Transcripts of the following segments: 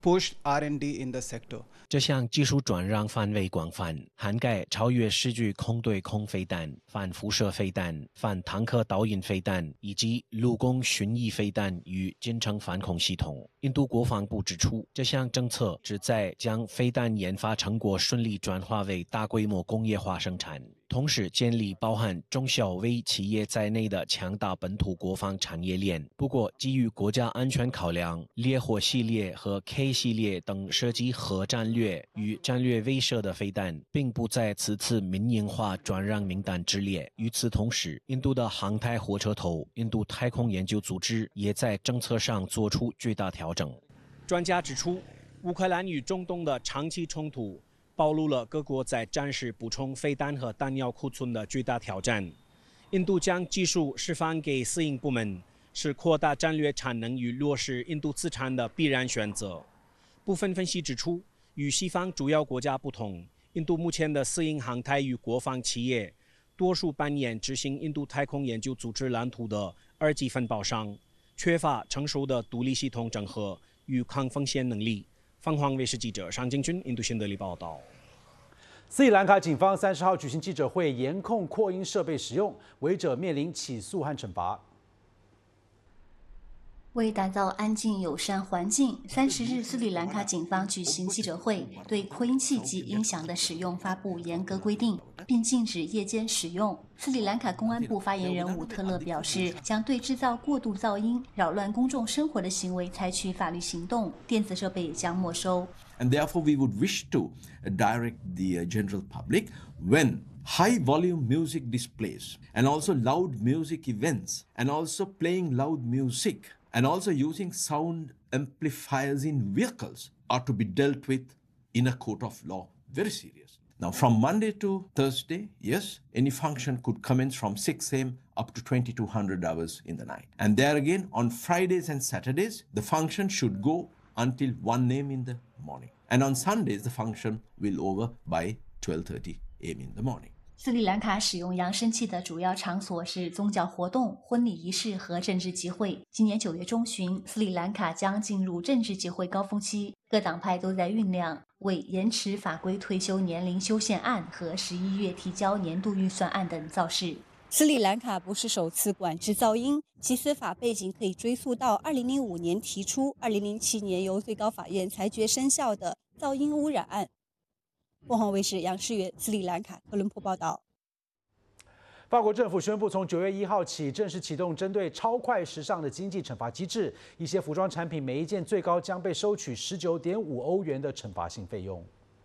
pushed R&D in the sector. 这项技术转让范围广泛，涵盖超越视距空对空飞弹、反辐射飞弹、反坦克导引飞弹以及陆空巡弋飞弹与近程反恐系统。印度国防部指出，这项政策旨在将飞弹研发成果顺利转化为大规模工业化生产，同时建立包含中小微企业在内的强大本土国防产业链。不过，基于国家安全考量，烈火系列和 K 系列等涉及核战略与战略威慑的飞弹并不在此次民营化转让名单之列。与此同时，印度的航太火车头印度太空研究组织也在政策上做出巨大调整。 专家指出，乌克兰与中东的长期冲突暴露了各国在战时补充飞弹和弹药库存的巨大挑战。印度将技术释放给私营部门，是扩大战略产能与落实印度资产的必然选择。部分分析指出，与西方主要国家不同，印度目前的私营航太与国防企业多数扮演执行印度太空研究组织蓝图的二级分包商，缺乏成熟的独立系统整合与抗风险能力。凤凰卫视记者尚敬军印度新德里报道。 斯里兰卡警方30号举行记者会，严控扩音设备使用，违者面临起诉和惩罚。 为打造安静友善环境，30日斯里兰卡警方举行记者会，对扩音器及音响的使用发布严格规定，并禁止夜间使用。斯里兰卡公安部发言人伍特勒表示，将对制造过度噪音、扰乱公众生活的行为采取法律行动，电子设备也将没收。 And therefore, we would wish to direct the general public when high volume music displays and also loud music events and also playing loud music and also using sound amplifiers in vehicles are to be dealt with in a court of law very serious. Now, from Monday to Thursday, yes, any function could commence from 6 a.m. up to 2200 hours in the night. And there again, on Fridays and Saturdays, the function should go until 1 a.m. in the morning. And on Sundays, the function will over by 12:30 a.m. in the morning. 斯里兰卡使用扬声器的主要场所是宗教活动、婚礼仪式和政治集会。今年9月中旬，斯里兰卡将进入政治集会高峰期，各党派都在酝酿为延迟法规退休年龄修宪案和11月提交年度预算案等造势。 斯里兰卡不是首次管制噪音，其司法背景可以追溯到2005年提出、2007年由最高法院裁决生效的噪音污染案。凤凰卫视杨世元斯里兰卡科伦坡报道。 法国政府宣布，从9月1号起正式启动针对超快时尚的经济惩罚机制，一些服装产品每一件最高将被收取19.5欧元的惩罚性费用。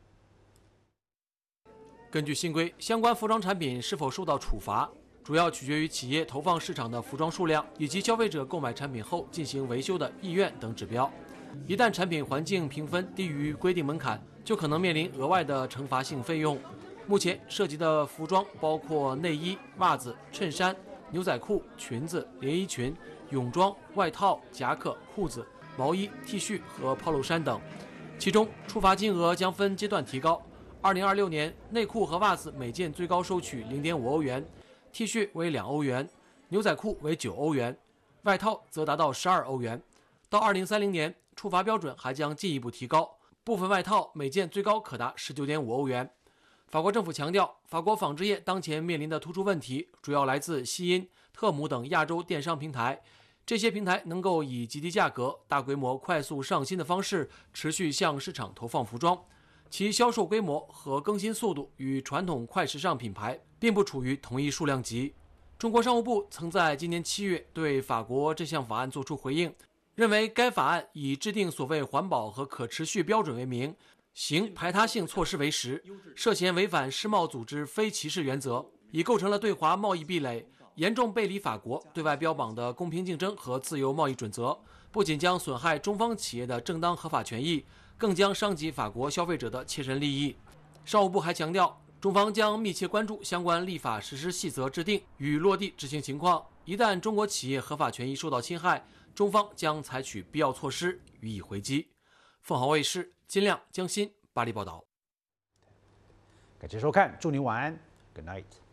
根据新规，相关服装产品是否受到处罚，主要取决于企业投放市场的服装数量以及消费者购买产品后进行维修的意愿等指标。一旦产品环境评分低于规定门槛，就可能面临额外的惩罚性费用。目前涉及的服装包括内衣、袜子、衬衫、牛仔裤、裙子、连衣裙、泳装、外套、夹克、裤子、毛衣、T 恤和 polo 衫等，其中处罚金额将分阶段提高。2026年，内裤和袜子每件最高收取0.5欧元 ，T 恤为2欧元，牛仔裤为9欧元，外套则达到12欧元。到2030年，处罚标准还将进一步提高，部分外套每件最高可达19.5欧元。法国政府强调，法国纺织业当前面临的突出问题主要来自西因、特姆等亚洲电商平台。这些平台能够以极低价格、大规模、快速上新的方式持续向市场投放服装，其销售规模和更新速度与传统快时尚品牌并不处于同一数量级。中国商务部曾在今年7月对法国这项法案作出回应，认为该法案以制定所谓环保和可持续标准为名，行排他性措施为实，涉嫌违反世贸组织非歧视原则，已构成了对华贸易壁垒，严重背离法国对外标榜的公平竞争和自由贸易准则，不仅将损害中方企业的正当合法权益，更将伤及法国消费者的切身利益。商务部还强调，中方将密切关注相关立法实施细则制定与落地执行情况，一旦中国企业合法权益受到侵害，中方将采取必要措施予以回击。凤凰卫视金亮、江欣巴黎报道。 感谢收看，祝您晚安 ，Good night。